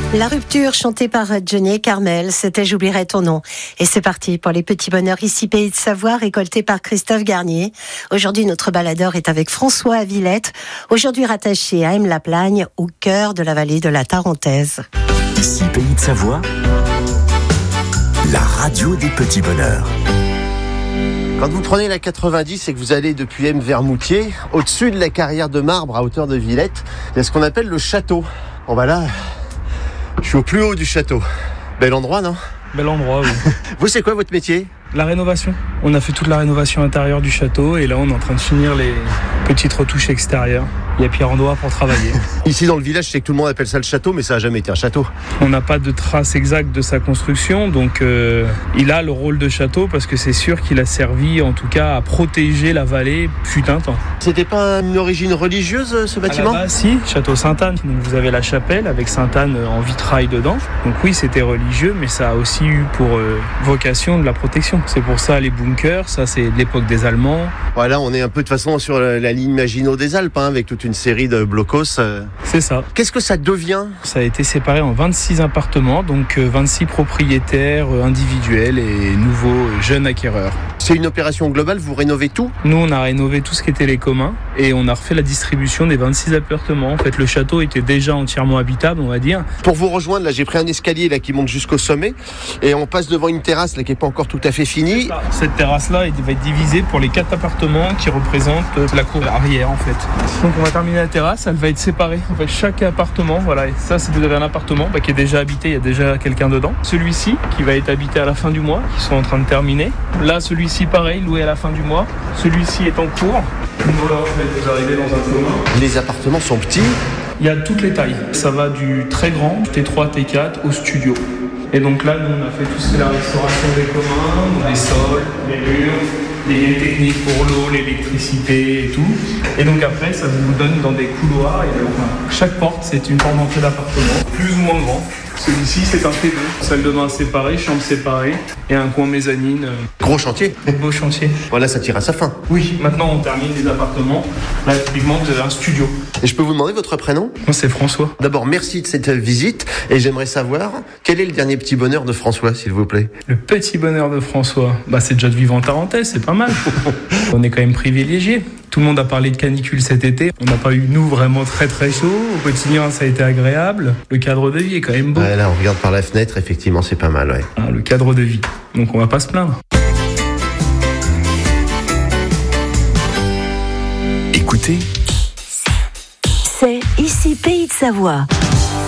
La rupture chantée par Johnny et Carmel, c'était J'oublierai ton nom. Et c'est parti pour les petits bonheurs ici Pays de Savoie, récoltés par Christophe Garnier. Aujourd'hui, notre baladeur est avec François à Villette, aujourd'hui rattaché à Aime-la-Plagne, au cœur de la vallée de la Tarentaise. Ici Pays de Savoie, la radio des petits bonheurs. Quand vous prenez la 90 et que vous allez depuis M vers Moutier, au-dessus de la carrière de marbre à hauteur de Villette, il y a ce qu'on appelle le château. Bon bah là, je suis au plus haut du château. Bel endroit, non ? Bel endroit, oui. Vous, c'est quoi votre métier ? La rénovation. On a fait toute la rénovation intérieure du château et là on est en train de finir les petites retouches extérieures. Il y a Pierre Andois pour travailler. Ici dans le village, je sais que tout le monde appelle ça le château, mais ça n'a jamais été un château. On n'a pas de trace exacte de sa construction, donc il a le rôle de château parce que c'est sûr qu'il a servi en tout cas à protéger la vallée fut un temps. C'était pas une origine religieuse ce bâtiment ? Si, château Sainte-Anne. Donc vous avez la chapelle avec Sainte-Anne en vitrail dedans. Donc oui, c'était religieux, mais ça a aussi eu pour vocation de la protection. C'est pour ça les bunkers, ça c'est de l'époque des Allemands. Voilà, on est un peu de toute façon sur la ligne Maginot des Alpes, avec toute une série de blocos. C'est ça. Qu'est-ce que ça devient ? Ça a été séparé en 26 appartements, donc 26 propriétaires individuels et nouveaux jeunes acquéreurs. C'est une opération globale, vous rénovez tout ? Nous, on a rénové tout ce qui était les communs et on a refait la distribution des 26 appartements. En fait, le château était déjà entièrement habitable, on va dire. Pour vous rejoindre, là, j'ai pris un escalier là qui monte jusqu'au sommet et on passe devant une terrasse là qui n'est pas encore tout à fait finie. Cette terrasse-là va être divisée pour les 4 appartements qui représentent la cour arrière, en fait. Donc, on va terminer la terrasse, elle va être séparée. En fait, chaque appartement, voilà, et ça, c'est vous avez un appartement qui est déjà habité, il y a déjà quelqu'un dedans. Celui-ci, qui va être habité à la fin du mois, qui sont en train de terminer. Là, celui-ci, pareil, loué à la fin du mois. Celui-ci est en cours. Voilà, vous arrivez dans un commun. Les appartements sont petits. Il y a toutes les tailles. Ça va du très grand, T3, T4, au studio. Et donc là, nous, on a fait tout ce qui est la restauration des communs, des sols, des murs, les liens techniques pour l'eau, l'électricité et tout. Et donc après, ça vous donne dans des couloirs. Et donc, chaque porte, c'est une porte d'entrée d'appartement, plus ou moins grand. Celui-ci, c'est un T2. Salle de bain séparée, chambre séparée et un coin mezzanine. Gros chantier. Beau chantier. Voilà, ça tire à sa fin. Oui, maintenant on termine les appartements. Là, typiquement, vous avez un studio. Et je peux vous demander votre prénom ? Moi, c'est François. D'abord, merci de cette visite. Et j'aimerais savoir, quel est le dernier petit bonheur de François, s'il vous plaît ? Le petit bonheur de François, c'est déjà de vivre en Tarentaise, c'est pas mal. On est quand même privilégiés. Tout le monde a parlé de canicule cet été. On n'a pas eu, nous, vraiment très très chaud. Au quotidien, ça a été agréable. Le cadre de vie est quand même beau. Ouais, là, on regarde par la fenêtre, effectivement, c'est pas mal, ouais. Le cadre de vie. Donc, on va pas se plaindre. Écoutez, C'est ici Pays de Savoie.